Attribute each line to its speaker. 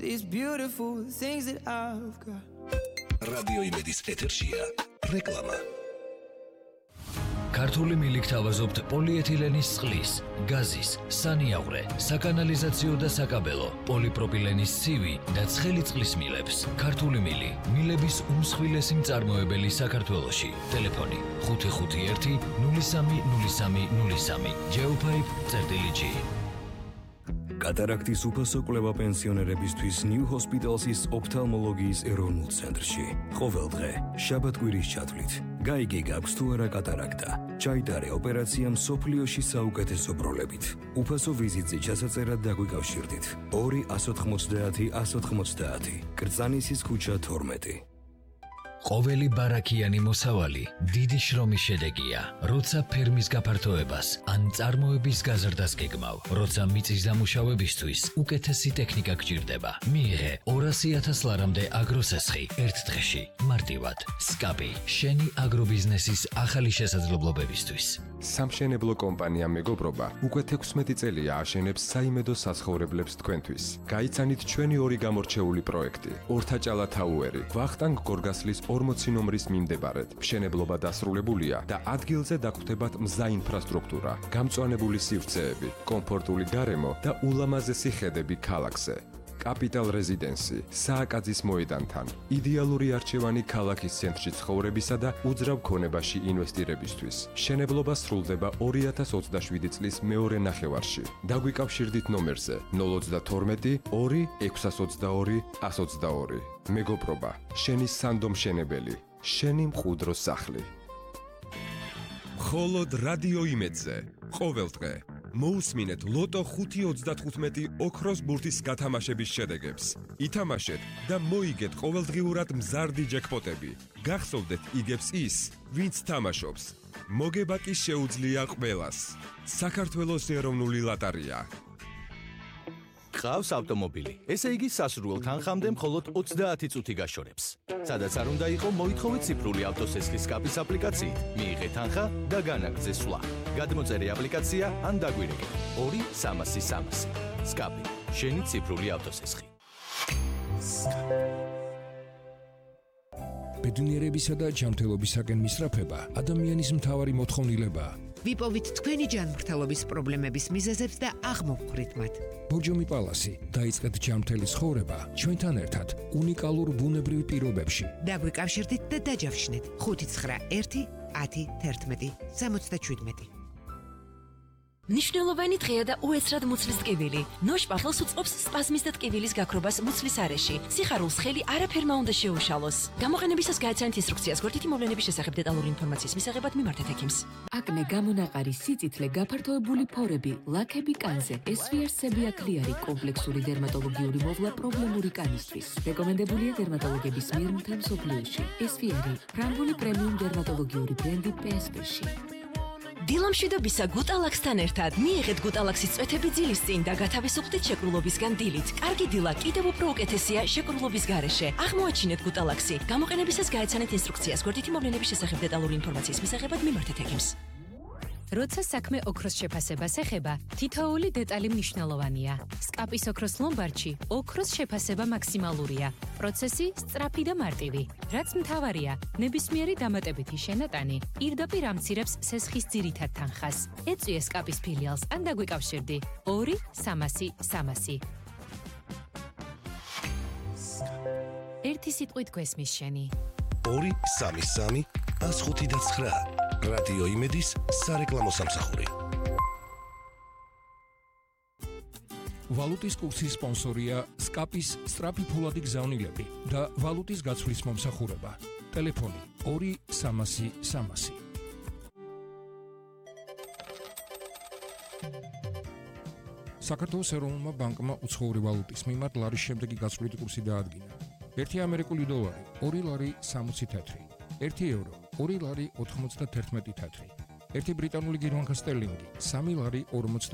Speaker 1: these beautiful things that I've got.
Speaker 2: Radio Imedis ეთერშია რეკლამა.
Speaker 3: ქართული მილი გთავაზობთ პოლიეთილენის წყლის, გაზის, სანიაღვრე, საკანალიზაციო და საკაბელო, პოლიპროპილენის ცივი და ცხელი წყლის მილებს. ქართული მილი, მილების უმსხვილესი მწარმოებელი საქართველოში. ტელეფონი 551 030303 Geopipe.G.
Speaker 4: კატარაქტის უფასო კვლევა პენსიონერებისთვის New Hospital's ოფთალმოლოგიის ეროვნულ ცენტრში. ყოველ დღე, შაბათ-კვირის ჩათვლით. გაიგე გაქვს თუ არა კატარაქტა. ჩაიტარე ოპერაცია მსოფლიოში საუკეთესო ბროლებით. უფასო ვიზიტზე ჩასაწერად დაგვიკავშირდით. 2-190-190. კრწანისის ქუჩა 12.
Speaker 3: ყოველი ბარაქიანი მოსავალი დიდი შრომის შედეგია. როცა ფერმის გაფართოებას ან წარმოების გაზრდას გეგმავ, როცა მიწის დამუშავებისთვის უკეთესი ტექნიკა გჭირდება. მიიღე 200,000 ლარამდე აგროსესხი ერთ დღეში, მარტივად. სკაპი, შენი აგრობიზნესის ახალი შესაძლებლობებისთვის.
Speaker 5: სამშენებლო კომპანია მეგობრობა უკვე 16 წელია აშენებს საიმედო საცხოვრებლებს თქვენთვის. გაიცანით ჩვენი ორი გამორჩეული პროექტი: ორთაჭალა თაუერი, ვახტანგ გორგასლის 40 ნომრის მიმდებარედ. მშენებლობა დასრულებულია და ადგილზე დაგვხვდებათ მზა ინფრასტრუქტურა, გამწვანებული სივრცეები, კომფორტული გარემო და ულამაზესი ხედები ქალაქზე. კაპიტალ რეზიდენსი, სააკაძის მოედანთან, იდეალური არჩევანი ქალაქის ცენტრში ცხოვრებისა და უძრავ ქონებაში ინვესტირებისთვის. მშენებლობა სრულდება 2027 წლის მეორე ნახევარში. დაგვიკავშირდით ნომერზე 032 2 622 122. მეგობრობა, შენი სანდო მშენებელი, შენი მყუდრო სახლი. მხოლოდ რადიო იმედზე, ყოველ დღე მოусმინეთ ლოტო 5.35 ოქროს ბურთის გათამაშების შედეგებს. ითამაშეთ და მოიგეთ ყოველდღიურად მზარდი ჯეკპოტები. გახსოვდეთ იგებს ის, ვინც თამაშობს. მოგება კი შეუძლია ყველას. საქართველოს ეროვნული ლოტარია.
Speaker 6: ყავს ავტომობილი. ესე იგი სასურველ თანხამდე მხოლოდ 30 წუთი გაშორებს. სადაც არ უნდა იყო, მოითხოვეთ ციფრული ავტოსესხის სკაპის აპლიკაციით. მიიღეთ თანხა და განაგრძე სვლა. გადმოწერე აპლიკაცია ან დაგვირეკე 2-300-300. სკაპი, შენი ციფრული ავტოსესხი.
Speaker 7: ბედნიერებისა და ჯანმრთელობისაკენ მისწრაფება ადამიანის მთავარი მოთხოვნილებაა.
Speaker 8: ვიპოვით თქვენი ჯანმრთელობის პრობლემების მიზეზებს და აღმოვხვრით მათ.
Speaker 7: ბორჯომი პალასი, დაიწყეთ ჯანმრთელი ცხოვრება ჩვენთან ერთად უნიკალურ ბუნებრივ პირობებში.
Speaker 8: დაგვიკავშირდით და დაჯავშნეთ 591 10 11 77.
Speaker 9: მნიშვნელოვანი დღეა და უეცრად მუცლის ტკივილი. ნოშ პარლოს უწყობს სპაზმის და ტკივილის გაქრობას მუცლის არეში. სიხარულს ხელი არაფერმა უნდა შეუშალოს. გამოყენებისას გაეცანით ინსტრუქციას გვერდითი მოვლენების შესახებ დეტალური ინფორმაციის მისაღებად მიმართეთ ექიმს.
Speaker 10: აკნე, გამონაყარი, სიწითლე, გაფართოებული ფორები, ლაქები კანზე, SVR-სები აკლიარი, კომპლექსური დერმატოლოგიური მოვლა პრობლემური კანისთვის. რეკომენდებულია დერმატოლოგების მიერ მთელ მსოფლიოში. SVR-ი, ფრანგული პრემიუმ დერმატოლოგიური ბრენდი PSP-ში.
Speaker 9: დილამშვიდობისა გუტალაქსთან ერთად მიიღეთ გუტალაქსის წვეთები ძილის წინ და გათავისუფლდით შეკრულობისგან დილით. კარგი დილა კიდევ უფრო უკეთესია შეკრულობის გარეშე. აღმოაჩინეთ გუტალაქსი. გამოყენებისას გაეცანეთ ინსტრუქციას გვერდითი მოვლენების შესახებ დეტალური ინფორმაციის მისაღებად მიმართეთ ექიმს.
Speaker 11: როცა საქმე ოქროს შეფასებას ეხება, თითოეული დეტალი მნიშვნელოვანია. სკაპის ოქროს ლომბარდში ოქროს შეფასება მაქსიმალურია. პროცესი სწრაფი და მარტივი. რაც მთავარია, ნებისმიერი დამატებითი შენატანი პირდაპირ ამცირებს სესხის ძირითად თანხას. ეწვიე სკაპის ფილიალს ან დაგვიკავშირდი 2-300-300. ერთი სიტყვით გვესმის შენი.
Speaker 2: 2-3-3-105-9. რადიო იმედის სარეკლამო სამსახური.
Speaker 7: ვალუტის კურსის სპონსორია სკაპის სწრაფი ფულადი გზავნილები და ვალუტის გაცვლის მომსახურება. ტელეფონი 2-300-300. საქართველოს ეროვნულმა ბანკმა უცხოური ვალუტის მიმართ ლარის შემდეგი გაცვლითი კურსი დაადგინა. 1 ამერიკული დოლარი 2 ლარი 60 თეთრი, 1 ევრო 2 ლარი 91 თეთრი, 1 ბრიტანული გირვანქა სტერლინგი 3 ლარი 40